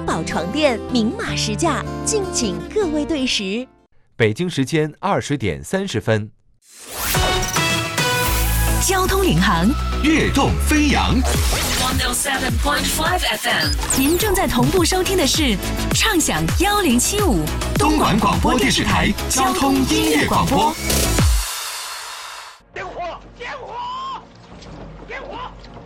宝床垫明码实价，敬请各位对时。 北京时间20点30分。 交通领航， 跃动飞扬。 107.5 FM， 您正在同步收听的是畅享1075 东莞广播电视台交通音乐广播。 点火！点火！点火！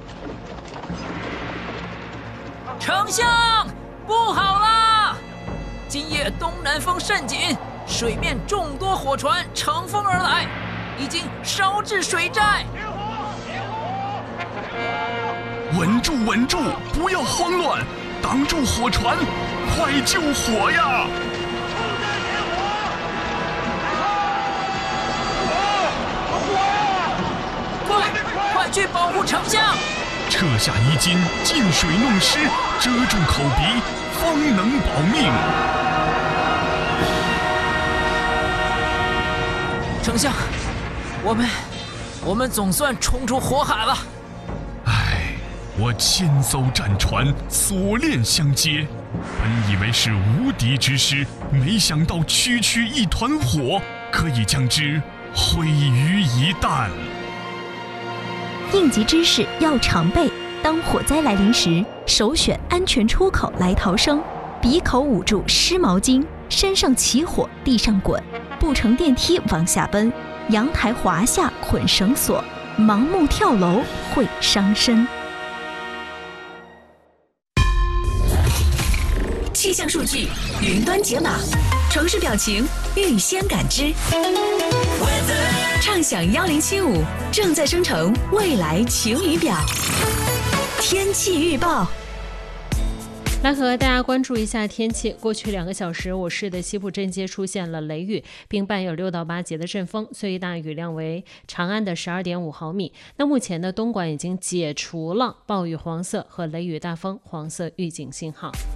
丞相，不好啦！今夜东南风甚紧，水面众多火船乘风而来，已经烧至水寨。 稳住，稳住，不要慌乱，挡住火船，快救火呀！ 快去保护丞相！ 撤下衣襟，进水弄湿，遮住口鼻，方能保命。 丞相，我们总算冲出火海了。 我千艘战船锁链相接，本以为是无敌之师，没想到区区一团火可以将之毁于一旦。 应急知识要常备，当火灾来临时，首选安全出口来逃生，鼻口捂住湿毛巾，身上起火地上滚，不乘电梯往下奔，阳台滑下捆绳索，盲目跳楼会伤身。 气象数据云端解码，城市表情预先感知。畅享1075正在生成未来晴雨表。天气预报， 来和大家关注一下天气。过去2个小时，我市的西部阵街出现了雷雨，并伴有6到8节的阵风，最大雨量为长安的12.5毫米。那目前呢，东莞已经解除了暴雨黄色和雷雨大风黄色预警信号。